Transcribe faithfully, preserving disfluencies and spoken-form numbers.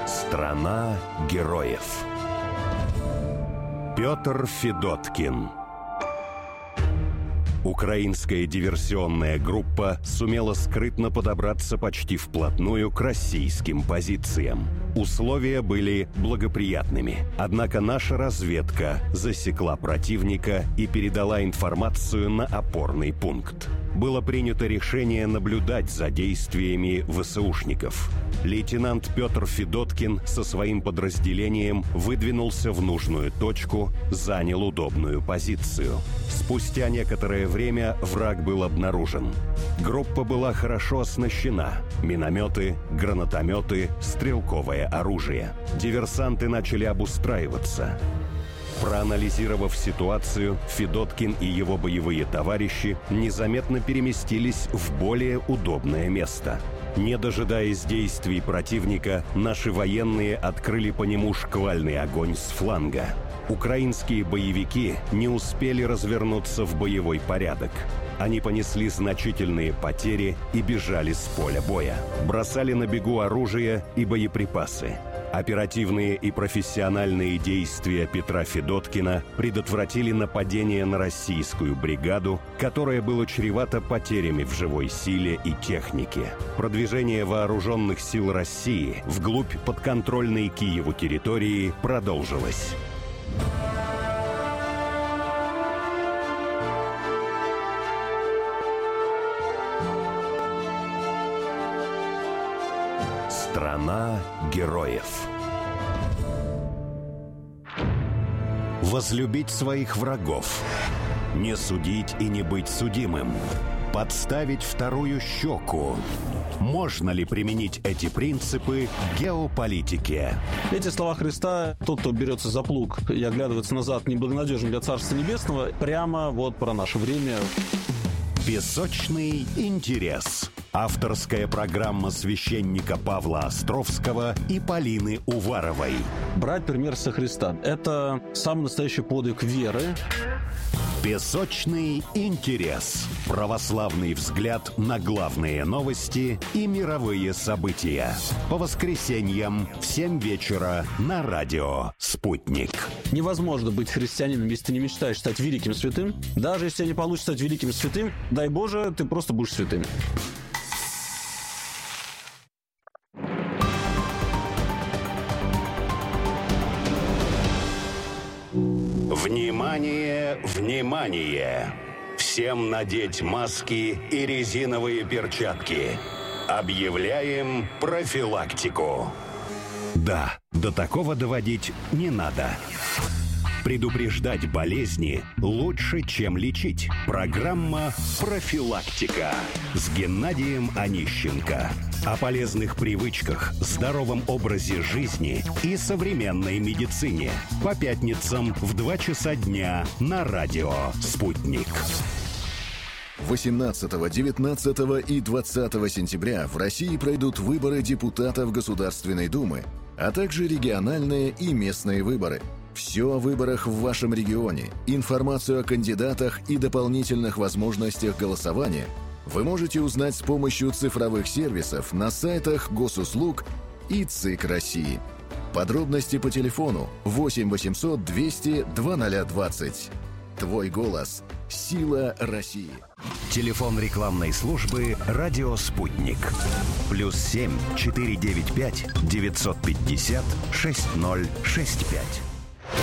Страна героев. Петр Федоткин. Украинская диверсионная группа сумела скрытно подобраться почти вплотную к российским позициям. Условия были благоприятными. Однако наша разведка засекла противника и передала информацию на опорный пункт. Было принято решение наблюдать за действиями ВСУшников. Лейтенант Петр Федоткин со своим подразделением выдвинулся в нужную точку, занял удобную позицию. Спустя некоторое время враг был обнаружен. Группа была хорошо оснащена: минометы, гранатометы, стрелковое оружие. Диверсанты начали обустраиваться. Проанализировав ситуацию, Федоткин и его боевые товарищи незаметно переместились в более удобное место. Не дожидаясь действий противника, наши военные открыли по нему шквальный огонь с фланга. Украинские боевики не успели развернуться в боевой порядок. Они понесли значительные потери и бежали с поля боя. Бросали на бегу оружие и боеприпасы. Оперативные и профессиональные действия Петра Федоткина предотвратили нападение на российскую бригаду, которое было чревато потерями в живой силе и технике. Продвижение вооруженных сил России вглубь подконтрольной Киеву территории продолжилось. Страна героев. Возлюбить своих врагов, не судить и не быть судимым, подставить вторую щеку. Можно ли применить эти принципы к геополитике? Эти слова Христа: тот, кто берется за плуг и оглядывается назад, неблагонадежен для Царства Небесного, прямо вот про наше время. Песочный интерес. Авторская программа священника Павла Островского и Полины Уваровой. Брать пример со Христа – это самый настоящий подвиг веры. Песочный интерес. Православный взгляд на главные новости и мировые события. По воскресеньям в семь вечера на радио «Спутник». Невозможно быть христианином, если ты не мечтаешь стать великим святым. Даже если тебе не получится стать великим святым, дай Боже, ты просто будешь святым. Внимание, внимание! Всем надеть маски и резиновые перчатки. Объявляем профилактику. Да, до такого доводить не надо. Предупреждать болезни лучше, чем лечить. Программа «Профилактика» с Геннадием Онищенко. О полезных привычках, здоровом образе жизни и современной медицине. По пятницам в два часа дня на радио «Спутник». восемнадцатого, девятнадцатого и двадцатого сентября в России пройдут выборы депутатов Государственной Думы, а также региональные и местные выборы. Все о выборах в вашем регионе, информацию о кандидатах и дополнительных возможностях голосования вы можете узнать с помощью цифровых сервисов на сайтах Госуслуг и ЦИК России. Подробности по телефону восемь восемьсот двести двадцать двадцать. Твой голос – сила России. Телефон рекламной службы «Радио Спутник». Плюс семь четыре девять пять девятьсот пятьдесят шесть ноль шесть пять.